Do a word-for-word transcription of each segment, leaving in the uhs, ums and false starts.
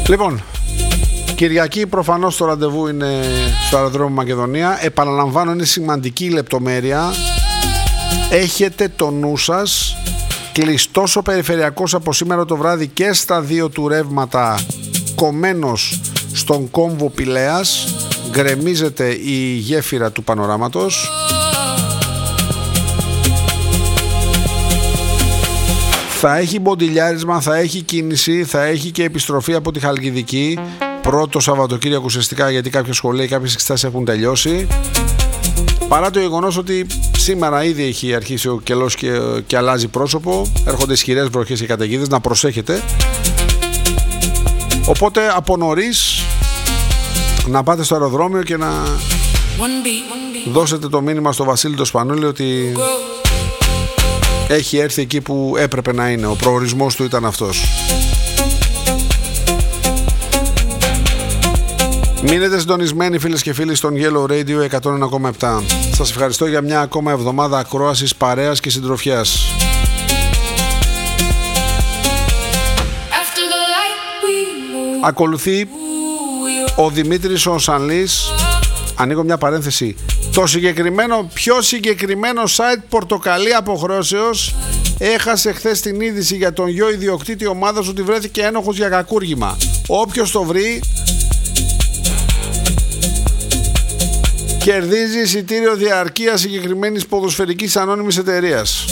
Λοιπόν, Κυριακή προφανώς το ραντεβού είναι στο αεροδρόμιο Μακεδονία. Επαναλαμβάνω, είναι σημαντική η λεπτομέρεια. Έχετε το νου σας. Κλειστός ο περιφερειακός από σήμερα το βράδυ και στα δύο του ρεύματα, κομμένος στον κόμβο Πηλαίας. Γκρεμίζεται η γέφυρα του πανοράματος. Θα έχει μποντιλιάρισμα, θα έχει κίνηση, θα έχει και επιστροφή από τη Χαλκιδική. Πρώτο Σαββατοκύριακο ουσιαστικά, γιατί κάποια σχολεία ή κάποιες εξετάσεις έχουν τελειώσει. Παρά το γεγονός ότι σήμερα ήδη έχει αρχίσει ο καιρός και, και αλλάζει πρόσωπο, έρχονται ισχυρές βροχές και καταιγίδες, να προσέχετε. Οπότε από νωρίς να πάτε στο αεροδρόμιο και να δώσετε το μήνυμα στο Βασίλη το Σπανούλη ότι έχει έρθει εκεί που έπρεπε να είναι. Ο προορισμός του ήταν αυτός. Μείνετε συντονισμένοι, φίλες και φίλοι, στον Yellow Radio εκατόν ένα κόμμα επτά. Σας ευχαριστώ για μια ακόμα εβδομάδα ακρόασης, παρέας και συντροφιάς. Ακολουθεί ο Δημήτρης ο Σανλής. Ανοίγω μια παρένθεση. Το συγκεκριμένο, πιο συγκεκριμένο site πορτοκαλί αποχρώσεως έχασε χθες την είδηση για τον γιο ιδιοκτήτη ομάδας ότι βρέθηκε ένοχος για κακούργημα. Όποιος το βρει κερδίζει εισιτήριο διαρκείας συγκεκριμένης ποδοσφαιρικής ανώνυμης εταιρείας.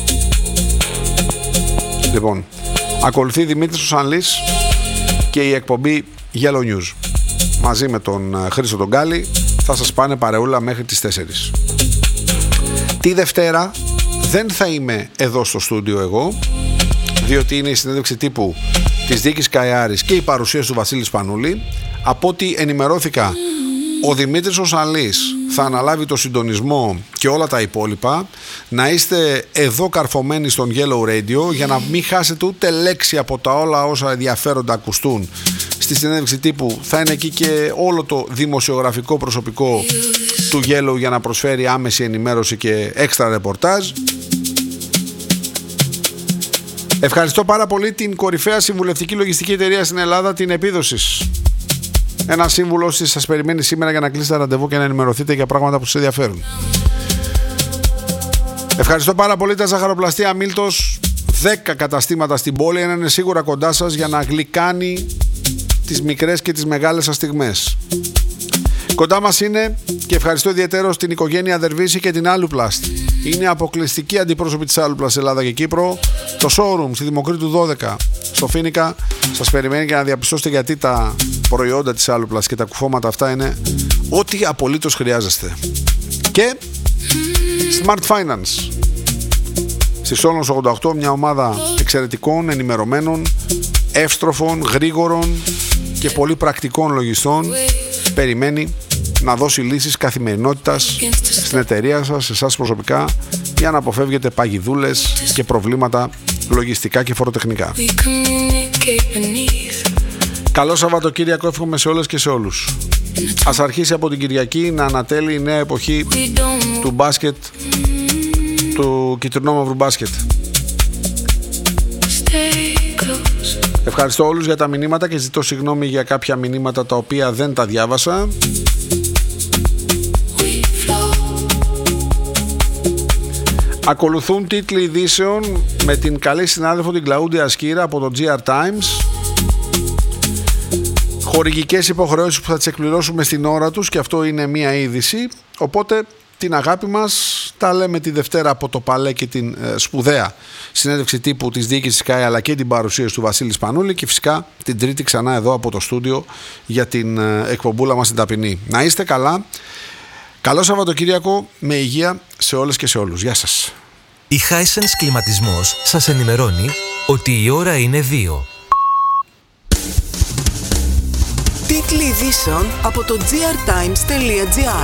Λοιπόν, ακολουθεί Δημήτρης ο Σανλής και η εκπομπή Yellow News. Μαζί με τον Χρήστο τον Γκάλη θα σας πάνε παρεούλα μέχρι τις τέσσερις. Τη Δευτέρα δεν θα είμαι εδώ στο στούντιο εγώ, διότι είναι η συνέντευξη τύπου της Δίκης Καϊάρης και η παρουσίαση του Βασίλη Σπανούλη. Από ό,τι ενημερώθηκα, ο Δημήτρης ο Σανλής θα αναλάβει το συντονισμό και όλα τα υπόλοιπα. Να είστε εδώ καρφωμένοι στον Yellow Radio για να μην χάσετε ούτε λέξη από τα όλα όσα ενδιαφέροντα ακουστούν στη συνέντευξη τύπου. Θα είναι εκεί και όλο το δημοσιογραφικό προσωπικό του Yellow για να προσφέρει άμεση ενημέρωση και έξτρα ρεπορτάζ. Ευχαριστώ πάρα πολύ την κορυφαία συμβουλευτική λογιστική εταιρεία στην Ελλάδα, την Επίδοσης. Ένα σύμβουλος της σας περιμένει σήμερα για να κλείσετε ραντεβού και να ενημερωθείτε για πράγματα που σας ενδιαφέρουν. Ευχαριστώ πάρα πολύ τα ζαχαροπλαστεία Μίλτος. δέκα καταστήματα στην πόλη, ένα είναι σίγουρα κοντά σας για να γλυκάνει τις μικρές και τις μεγάλες σας στιγμές. Κοντά μας είναι, και ευχαριστώ ιδιαίτερως, την οικογένεια Δερβίση και την Aluplast. Είναι αποκλειστική αντιπρόσωπη της Aluplast Ελλάδα και Κύπρο. Το showroom στη Δημοκρίτου δώδεκα στο Φοίνικα σας περιμένει για να διαπιστώσετε γιατί τα προϊόντα της Aluplast και τα κουφώματα αυτά είναι ό,τι απολύτως χρειάζεστε. Και Smart Finance στη Σόλωνος ογδόντα οκτώ, μια ομάδα εξαιρετικών, ενημερωμένων, εύστροφων, γρήγορων και πολύ πρακτικών λογιστών περιμένει να δώσει λύσεις καθημερινότητας στην εταιρεία σας, σε εσάς προσωπικά, για να αποφεύγετε παγιδούλες και προβλήματα λογιστικά και φοροτεχνικά. Καλό Σαββατοκύριακο εύχομαι σε όλες και σε όλους. Ας αρχίσει από την Κυριακή να ανατέλει η νέα εποχή του μπάσκετ, του κυτρινόμαυρου μπάσκετ. Ευχαριστώ όλους για τα μηνύματα και ζητώ συγγνώμη για κάποια μηνύματα τα οποία δεν τα διάβασα. Ακολουθούν τίτλοι ειδήσεων με την καλή συνάδελφο την Κλαούντια Σκύρα από το τζι αρ Times. Χορηγικές υποχρεώσεις που θα τις εκπληρώσουμε στην ώρα τους και αυτό είναι μία είδηση. Οπότε την αγάπη μας τα λέμε τη Δευτέρα από το Παλέ και την ε, σπουδαία συνέντευξη τύπου της διοίκησης ΣΚΑΙ αλλά και την παρουσίαση του Βασίλη Σπανούλη και φυσικά την Τρίτη ξανά εδώ από το στούντιο για την ε, εκπομπούλα μας την ταπεινή. Να είστε καλά. Καλό Σαββατοκύριακο με υγεία σε όλες και σε όλους. Γεια σας. Η Hisense Κλιματισμός σας ενημερώνει ότι η ώρα είναι δύο. Τίτλοι ειδήσεων από το τζι αρ times τελεία τζι άρ.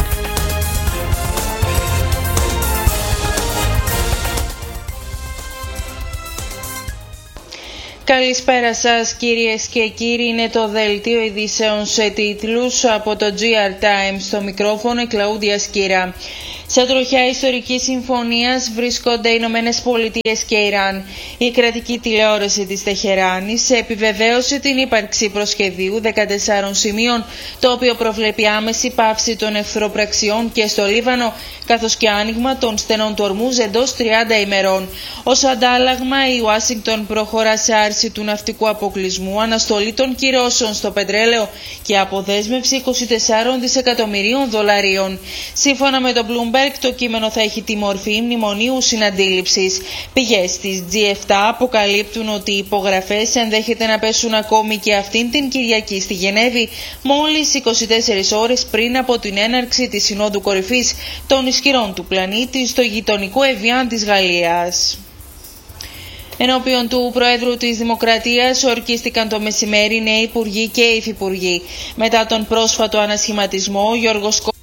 Καλησπέρα σας κυρίες και κύριοι, είναι το δελτίο ειδήσεων σε τίτλους από το τζι αρ Times. Στο μικρόφωνο η Κλαούντια Σκύρα. Σε τροχιά ιστορικής συμφωνίας βρίσκονται οι Ηνωμένες Πολιτείες και Ιράν. Η κρατική τηλεόραση της Τεχεράνης επιβεβαίωσε την ύπαρξη προσχεδίου δεκατεσσάρων σημείων, το οποίο προβλέπει άμεση πάυση των εχθροπραξιών και στο Λίβανο, καθώς και άνοιγμα των στενών του Ορμούζ εντός τριάντα ημερών. Ως αντάλλαγμα, η Ουάσιγκτον προχωρά σε άρση του ναυτικού αποκλεισμού, αναστολή των κυρώσεων στο πετρέλαιο και αποδέσμευση είκοσι τεσσάρων δισεκατομμυρίων δολαρίων. Σύμφωνα με το Bloomberg, το κείμενο θα έχει τη μορφή μνημονίου συναντήληψης. Πηγές της τζι επτά αποκαλύπτουν ότι οι υπογραφές ενδέχεται να πέσουν ακόμη και αυτήν την Κυριακή στη Γενέβη, μόλις είκοσι τέσσερις ώρες πριν από την έναρξη της Συνόδου Κορυφής των ισχυρών του πλανήτη στο γειτονικό Εβιάν της Γαλλίας. Ενώπιον του Προέδρου της Δημοκρατίας ορκίστηκαν το μεσημέρι νέοι υπουργοί και υφυπουργοί. Μετά τον πρόσφατο ανασχηματισμό, ο Γιώργος Κο...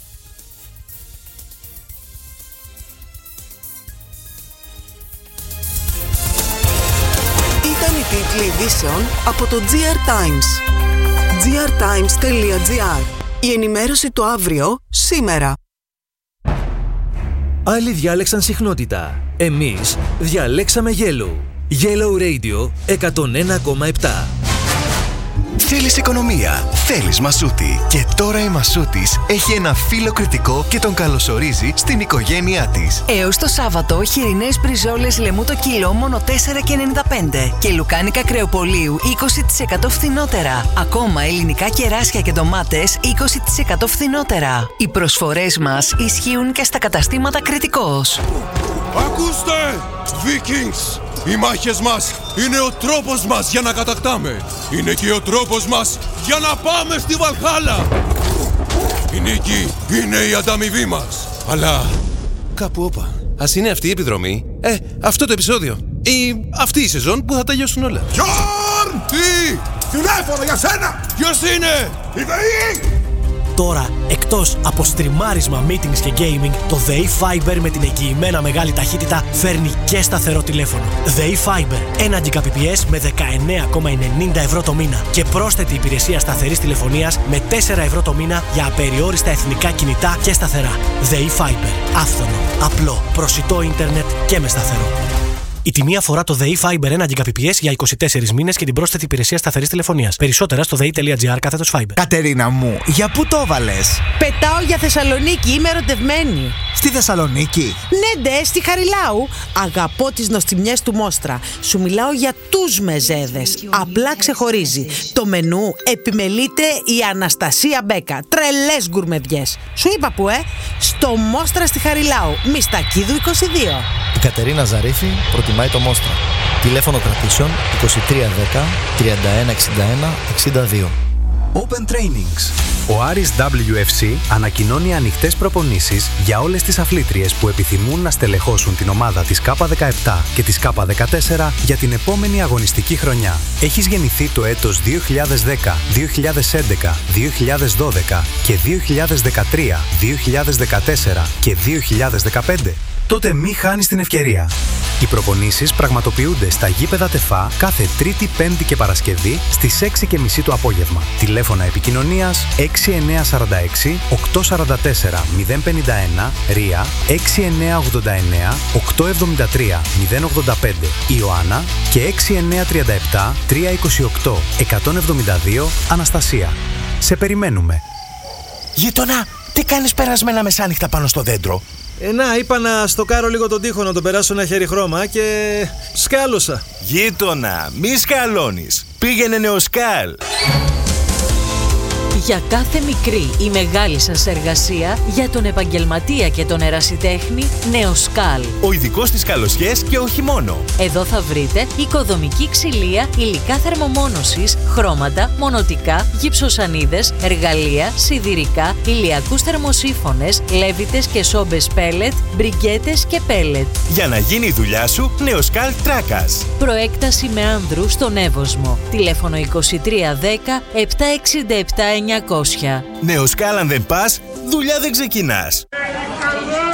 Ήταν οι τίτλοι ειδήσεων από το τζι αρ Times. τζι αρ τάιμς τελεία τζι άρ. Η ενημέρωση του αύριο, σήμερα. Άλλοι διάλεξαν συχνότητα. Εμείς διαλέξαμε Yellow. Yellow Radio εκατόν ένα κόμμα επτά. Θέλεις οικονομία, θέλεις Μασούτη. Και τώρα η Μασούτης έχει ένα φίλο κριτικό και τον καλωσορίζει στην οικογένειά της. Έως το Σάββατο, χοιρινές μπριζόλες λεμού το κιλό μόνο τέσσερα και ενενήντα πέντε και λουκάνικα κρεοπολίου είκοσι τοις εκατό φθηνότερα. Ακόμα ελληνικά κεράσια και ντομάτες είκοσι τοις εκατό φθηνότερα. Οι προσφορές μας ισχύουν και στα καταστήματα Κριτικός. Ακούστε, Vikings! Οι μάχες μας είναι ο τρόπος μας για να κατακτάμε. Είναι και ο τρόπος μας για να πάμε στη Βαλχάλα. Η νίκη είναι η ανταμοιβή μας. Αλλά κάπου όπα. Ας είναι αυτή η επιδρομή, ε, αυτό το επεισόδιο ή αυτή η σεζόν που θα τελειώσουν όλα. Γιόρν! Τι! Τηλέφωνο για σένα! Ποιος είναι? Η ΔΕΗ! Τώρα, εκτός από στριμάρισμα, meetings και gaming, το ΔΕΗ Fiber με την εγγυημένα μεγάλη ταχύτητα φέρνει και σταθερό τηλέφωνο. ΔΕΗ Fiber, ένα Gbps με δεκαεννέα κόμμα ενενήντα ευρώ το μήνα και πρόσθετη υπηρεσία σταθερής τηλεφωνίας με τέσσερα ευρώ το μήνα για απεριόριστα εθνικά κινητά και σταθερά. ΔΕΗ Fiber, άφθονο, απλό, προσιτό ίντερνετ και με σταθερό. Η τιμή αφορά το ΔΕΗ Fiber ένα Gbps για είκοσι τέσσερις μήνες και την πρόσθετη υπηρεσία σταθερής τηλεφωνίας. Περισσότερα στο δεη.gr κάθετος Fiber. Κατερίνα μου, για πού το έβαλες? Πετάω για Θεσσαλονίκη, είμαι ερωτευμένη. Στη Θεσσαλονίκη? Ναι, ντε, στη Χαριλάου. Αγαπώ τις νοστιμιές του Μόστρα. Σου μιλάω για τους μεζέδες. Απλά ξεχωρίζει. Το μενού επιμελείται η Αναστασία Μπέκα. Τρελές γκουρμεδιές. Σου είπα που, ε? Στο Μόστρα στη Χαριλάου. Μιστακίδου είκοσι δύο. Η Κατερίνα Ζαρίφη προτιμάει το Μόστρα. Τηλέφωνο κρατήσεων είκοσι τρία δέκα τριάντα ένα εξήντα ένα εξήντα δύο. Open Trainings. Ο Άρης ντάμπλιου εφ σι ανακοινώνει ανοιχτές προπονήσεις για όλες τις αθλήτριες που επιθυμούν να στελεχώσουν την ομάδα της Κ δεκαεπτά και της Κ δεκατέσσερα για την επόμενη αγωνιστική χρονιά. Έχεις γεννηθεί το έτος δύο χιλιάδες δέκα, δύο χιλιάδες έντεκα, δύο χιλιάδες δώδεκα και δύο χιλιάδες δεκατρία, δύο χιλιάδες δεκατέσσερα και δύο χιλιάδες δεκαπέντε. Τότε μη χάνεις την ευκαιρία. Οι προπονήσεις πραγματοποιούνται στα γήπεδα ΤΕΦΑ κάθε Τρίτη, Πέμπτη και Παρασκευή στις έξι και μισή το απόγευμα. Τηλέφωνα επικοινωνίας έξι εννιά τέσσερα έξι οκτώ τέσσερα τέσσερα μηδέν πενήντα ένα, Ρία έξι εννιά ογδόντα εννιά οκτώ εβδομήντα τρία μηδέν ογδόντα πέντε, Ιωάννα και έξι εννιά τριάντα επτά τρία είκοσι οκτώ εκατόν εβδομήντα δύο, Αναστασία. Σε περιμένουμε. Γείτονα, τι κάνεις περασμένα μεσάνυχτα πάνω στο δέντρο? Ε, να, είπα να στοκάρω λίγο τον τοίχο, να τον περάσω ένα χέρι χρώμα και σκάλωσα. Γείτονα, μη σκαλώνεις. Πήγαινε Νεοσκάλ. Για κάθε μικρή ή μεγάλη σας εργασία, για τον επαγγελματία και τον ερασιτέχνη, Νεοσκάλ. Ο ειδικός στις καλοσιές και όχι μόνο. Εδώ θα βρείτε οικοδομική ξυλία, υλικά θερμομόνωσης, χρώματα, μονοτικά, γυψοσανίδες, εργαλεία, σιδηρικά, ηλιακούς θερμοσύφωνες, λέβητες και σόμπες πέλετ, μπριγκέτες και πέλετ. Για να γίνει η δουλειά σου, Νεοσκάλ Τράκας. Προέκταση με άνδρου στον Εύωσμο. Τηλέφωνο είκοσι τρία δέκα επτακόσια εξήντα επτά εννιακόσια. Νεοσκάλ, αν δεν πας, δουλειά δεν ξεκινάς.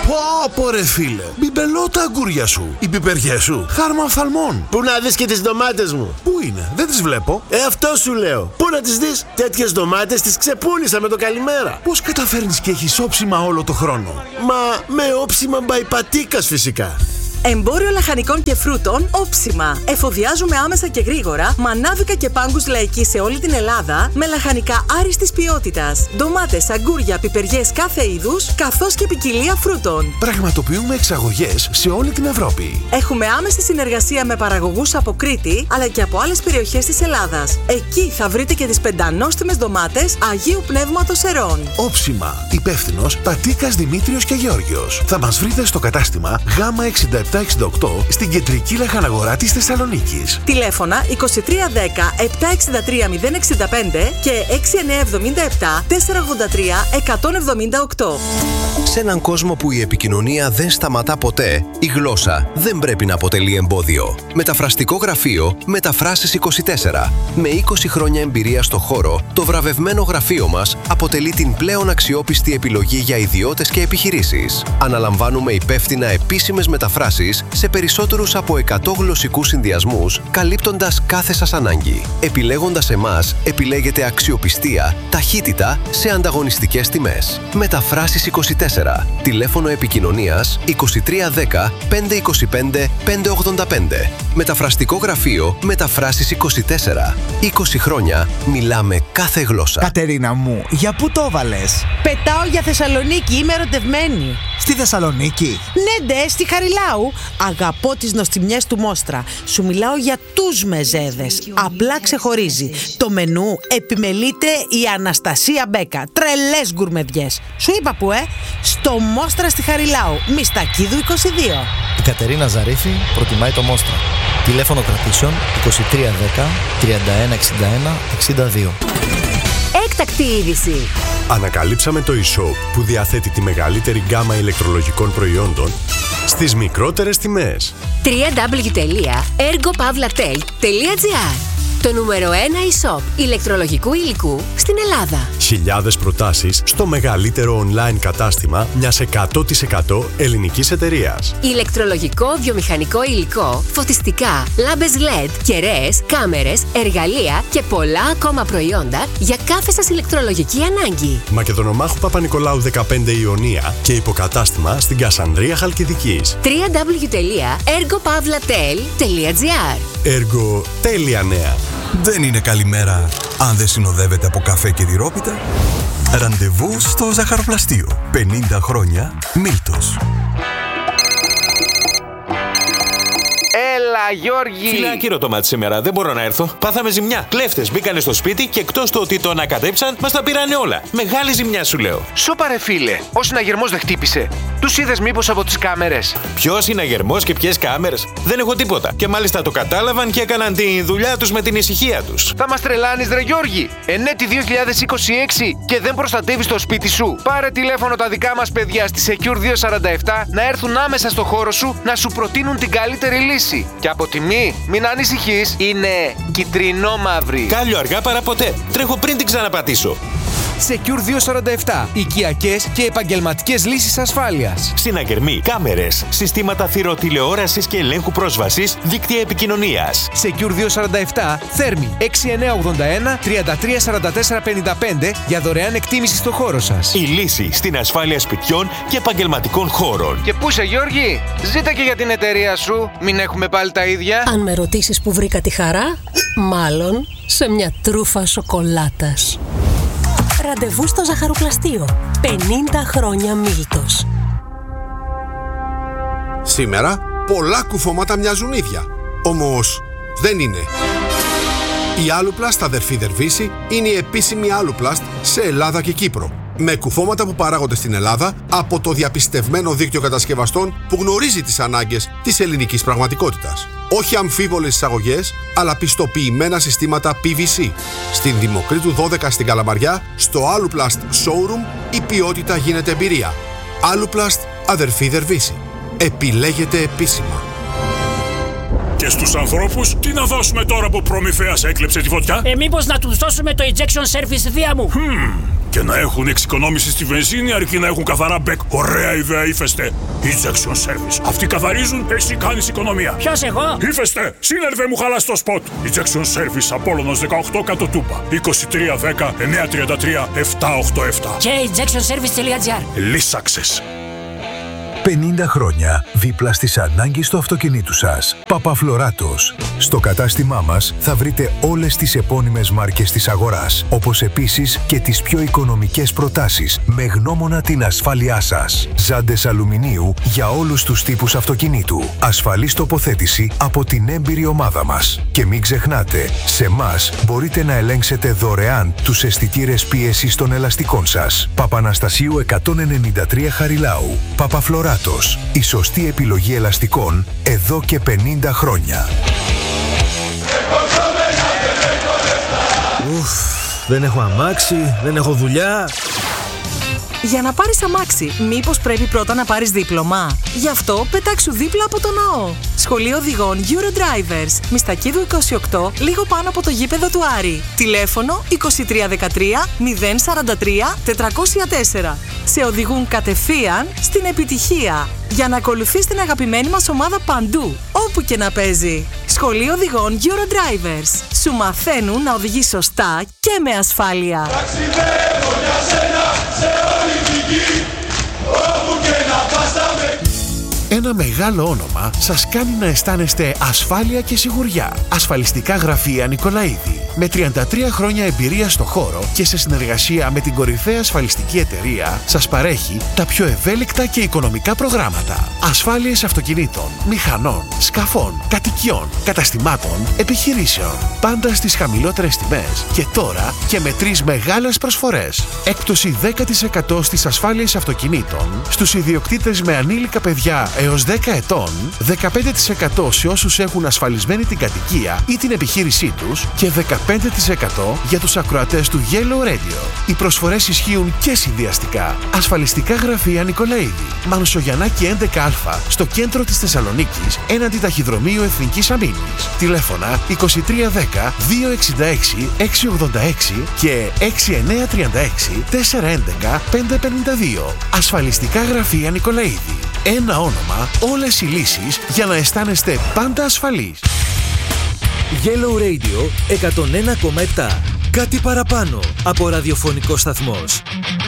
Πω πω ρε φίλε, μπιμπελό τα αγκούρια σου. Οι πιπεριές σου, χάρμα οφθαλμών. Πού να δεις και τις ντομάτες μου? Πού είναι, δεν τις βλέπω. Ε, αυτό σου λέω. Πού να τις δεις? Τέτοιες ντομάτες τις ξεπούλησα με το καλημέρα. Πώς καταφέρνεις και έχεις όψιμα όλο το χρόνο? Μα με όψιμα μπαϊπατίκας φυσικά. Εμπόριο λαχανικών και φρούτων όψιμα. Εφοδιάζουμε άμεσα και γρήγορα μανάβικα και πάγκους λαϊκή σε όλη την Ελλάδα με λαχανικά άριστης ποιότητας. Ντομάτες, αγκούρια, πιπεριές κάθε είδους, καθώς και ποικιλία φρούτων. Πραγματοποιούμε εξαγωγές σε όλη την Ευρώπη. Έχουμε άμεση συνεργασία με παραγωγούς από Κρήτη αλλά και από άλλες περιοχές της Ελλάδας. Εκεί θα βρείτε και τις πεντανόστιμες ντομάτες Αγίου Πνεύματος Ερών. Όψιμα. Υπεύθυνος Πατίκας Δημήτριος και Γεώργιος. Θα μας βρείτε στο κατάστημα Γ εξήντα επτά εξήντα οκτώ στην κεντρική λαχαναγορά της Θεσσαλονίκης. Τηλέφωνα είκοσι τρία δέκα επτακόσια εξήντα τρία μηδέν εξήντα πέντε και έξι εννιά εβδομήντα επτά τετρακόσια ογδόντα τρία εκατόν εβδομήντα οκτώ. Σε έναν κόσμο που η επικοινωνία δεν σταματά ποτέ, η γλώσσα δεν πρέπει να αποτελεί εμπόδιο. Μεταφραστικό γραφείο Μεταφράσεις είκοσι τέσσερα. Με είκοσι χρόνια εμπειρία στο χώρο, το βραβευμένο γραφείο μας αποτελεί την πλέον αξιόπιστη επιλογή για ιδιώτες και επιχειρήσεις. Αναλαμβάνουμε υπεύθυνα επίσημες μεταφράσεις σε περισσότερους από εκατό γλωσσικούς συνδυασμούς, καλύπτοντας κάθε σας ανάγκη. Επιλέγοντας εμάς, επιλέγετε αξιοπιστία, ταχύτητα σε ανταγωνιστικές τιμές. Μεταφράσεις είκοσι τέσσερα. Τηλέφωνο επικοινωνίας είκοσι τρία δέκα πεντακόσια είκοσι πέντε πεντακόσια ογδόντα πέντε. Μεταφραστικό γραφείο Μεταφράσεις είκοσι τέσσερα. είκοσι χρόνια μιλάμε κάθε γλώσσα. Κατερίνα μου, για πού το βάλες? Πετάω για Θεσσαλονίκη, είμαι ερωτευμένη. Στη Θεσσαλονίκη? Ναι, ντε, στη Χαριλάου. Αγαπώ τις νοστιμιές του Μόστρα. Σου μιλάω για τους μεζέδες. Απλά ξεχωρίζει. Το μενού επιμελείται η Αναστασία Μπέκα. Τρελές γκουρμεδιές. Σου είπα που, ε. Στο Μόστρα στη Χαριλάου. Μιστακίδου είκοσι δύο. Η Κατερίνα Ζαρίφη προτιμάει το Μόστρα. Τηλέφωνο κρατήσεων είκοσι τρία δέκα τριάντα ένα εξήντα ένα εξήντα δύο. Έκτακτη είδηση. Ανακαλύψαμε το e-shop που διαθέτει τη μεγαλύτερη γκάμα ηλεκτρολογικών προϊόντων στις μικρότερες τιμές. double-u double-u double-u τελεία ergopavlatel τελεία gr. Το νούμερο ένα e-shop ηλεκτρολογικού υλικού στην Ελλάδα. Χιλιάδες προτάσεις στο μεγαλύτερο online κατάστημα μιας εκατό τοις εκατό ελληνικής εταιρείας. Ηλεκτρολογικό, βιομηχανικό υλικό, φωτιστικά, λάμπες ελ ι ντι, κεραίες, κάμερες, εργαλεία και πολλά ακόμα προϊόντα για κάθε σας ηλεκτρολογική ανάγκη. Μακεδονομάχου Παπα-Νικολάου δεκαπέντε Ιωνία και υποκατάστημα στην Κασανδρία Χαλκιδικής. double-u double-u double-u τελεία ergopavlatel τελεία gr. Έργο τέλεια νέα. Δεν είναι καλημέρα αν δεν συνοδεύεται από καφέ και τυρόπιτα. Ραντεβού στο ζαχαροπλαστείο. πενήντα χρόνια Μίλτος. Έλα, Γιώργη! Φίλε, άκυρο το μάτι σήμερα. Δεν μπορώ να έρθω. Πάθαμε ζημιά. Κλέφτες μπήκανε στο σπίτι και εκτός του ότι το ανακατέψαν, μας τα πήρανε όλα. Μεγάλη ζημιά, σου λέω. Σώπα, ρε φίλε. Ο συναγερμός δεν χτύπησε. Τους είδες μήπως από τις κάμερες? Ποιος συναγερμός και ποιες κάμερες? Δεν έχω τίποτα. Και μάλιστα το κατάλαβαν και έκαναν τη δουλειά τους με την ησυχία τους. Θα μας τρελάνεις, ρε Γιώργη! Ενέτη δύο χιλιάδες είκοσι έξι και δεν προστατεύεις το σπίτι σου. Πάρε τηλέφωνο τα δικά μας παιδιά στη Secure διακόσια σαράντα επτά να έρθουν άμεσα στο χώρο σου να σου προτείνουν την καλύτερη λύση. Και από τιμή, μην ανησυχείς, είναι κυτρινό-μαύρη. Κάλιο αργά παρά ποτέ. Τρέχω πριν την ξαναπατήσω. Secure διακόσια σαράντα επτά. Οικιακές και επαγγελματικές λύσεις ασφάλειας. Συναγερμοί, κάμερες, συστήματα θηροτηλεόρασης και ελέγχου πρόσβασης, δίκτυα επικοινωνίας. Secure διακόσια σαράντα επτά, Θέρμη έξι εννιά ογδόντα ένα τριάντα τρία σαράντα τέσσερα πενήντα πέντε για δωρεάν εκτίμηση στο χώρο σας. Η λύση στην ασφάλεια σπιτιών και επαγγελματικών χώρων. Και πού είσαι, Γιώργη? Ζήτα και για την εταιρεία σου. Μην έχουμε πάλι τα ίδια. Αν με ρωτήσεις που βρήκα τη χαρά, μάλλον σε μια τρούφα σοκολάτας. Ραντεβού στο ζαχαροπλαστείο. πενήντα χρόνια Μίλτος. Σήμερα πολλά κουφώματα μοιάζουν ίδια. Όμως δεν είναι. Η Aluplast αδερφή Δερβίση είναι η επίσημη Aluplast σε Ελλάδα και Κύπρο. Με κουφώματα που παράγονται στην Ελλάδα από το διαπιστευμένο δίκτυο κατασκευαστών που γνωρίζει τις ανάγκες της ελληνικής πραγματικότητας. Όχι αμφίβολες εισαγωγές, αλλά πιστοποιημένα συστήματα πι βι σι. Στην Δημοκρίτου δώδεκα στην Καλαμαριά, στο Aluplast Showroom, η ποιότητα γίνεται εμπειρία. Aluplast αδερφή Δερβίση. Επιλέγετε επίσημα. Και στους ανθρώπους, τι να δώσουμε τώρα που προμηθέας έκλεψε τη φωτιά? Ε, μήπως να τους δώσουμε το ejection service δία μου. Hmm. Και να έχουν εξοικονόμηση στη βενζίνη αρκεί να έχουν καθαρά μπεκ. Ωραία ιδέα, Ύφεστε. Ejection service. Αυτοί καθαρίζουν, εσύ κάνεις οικονομία. Ποιος, εγώ? Ύφεστε, σύνερβε μου χαλάς το σποτ. Ejection service Απόλλωνος δεκαοκτώ κάτω Τούπα. είκοσι τρία δέκα εννιακόσια τριάντα τρία επτακόσια ογδόντα επτά. Και ejection service τελεία τζι άρ. Λύσαξες. πενήντα χρόνια δίπλα στις ανάγκες του αυτοκινήτου σας. Παπαφλωράτος. Στο κατάστημά μας θα βρείτε όλες τις επώνυμες μάρκες της αγοράς, όπως επίσης και τις πιο οικονομικές προτάσεις με γνώμονα την ασφάλειά σας. Ζάντες αλουμινίου για όλους τους τύπους αυτοκινήτου. Ασφαλής τοποθέτηση από την έμπειρη ομάδα μας. Και μην ξεχνάτε, σε μας μπορείτε να ελέγξετε δωρεάν τους αισθητήρες πίεσης των ελαστικών σας. Παπαναστασίου εκατόν ενενήντα τρία Χαριλάου. Παπαφλωράτος. Η σωστή επιλογή ελαστικών εδώ και πενήντα χρόνια. Ουφ, δεν έχω αμάξι, δεν έχω δουλειά. Για να πάρεις αμάξι, μήπως πρέπει πρώτα να πάρεις δίπλωμα? Γι' αυτό πετάξου δίπλα από το ναό. Σχολείο Οδηγών Eurodrivers, Μιστακίδου είκοσι οκτώ, λίγο πάνω από το γήπεδο του Άρη. Τηλέφωνο είκοσι τρία δεκατρία μηδέν σαράντα τρία τετρακόσια τέσσερα. Σε οδηγούν κατευθείαν στην επιτυχία, για να ακολουθείς την αγαπημένη μας ομάδα παντού, όπου και να παίζει. Σχολείο Οδηγών Eurodrivers. Σου μαθαίνουν να οδηγείς σωστά και με ασφάλεια. Ταξιδεύω για σένα σε όλη την γη, όπου και να πας θα με... Ένα μεγάλο όνομα σας κάνει να αισθάνεστε ασφάλεια και σιγουριά. Ασφαλιστικά γραφεία Νικολαίδη. Με τριάντα τρία χρόνια εμπειρία στο χώρο και σε συνεργασία με την κορυφαία ασφαλιστική εταιρεία, σας παρέχει τα πιο ευέλικτα και οικονομικά προγράμματα. Ασφάλειες αυτοκινήτων, μηχανών, σκαφών, κατοικιών, καταστημάτων, επιχειρήσεων. Πάντα στις χαμηλότερες τιμές και τώρα και με τρεις μεγάλες προσφορές. Έκπτωση δέκα τοις εκατό στις ασφάλειες αυτοκινήτων, στους ιδιοκτήτες με ανήλικα παιδιά έως δέκα ετών, δεκαπέντε τοις εκατό σε όσους έχουν ασφαλισμένη την κατοικία ή την επιχείρησή τους και δεκαπέντε τοις εκατό για τους ακροατές του Yellow Radio. Οι προσφορές ισχύουν και συνδυαστικά. Ασφαλιστικά γραφεία Νικολαίδη. Μανουσογιαννάκη έντεκα α, στο κέντρο της Θεσσαλονίκης, έναντι ταχυδρομείου Εθνικής Αμήνης. Τηλέφωνα είκοσι τρία δέκα δύο εξήντα έξι έξι ογδόντα έξι και έξι εννιά τρία έξι τέσσερα έντεκα πέντε πενήντα δύο. Ασφαλιστικά γραφεία Νικολαίδη. Ένα όνομα, όλες οι λύσεις για να αισθάνεστε πάντα ασφαλείς. Yellow Radio εκατόν ένα κόμμα επτά. Κάτι παραπάνω από ραδιοφωνικό σταθμός.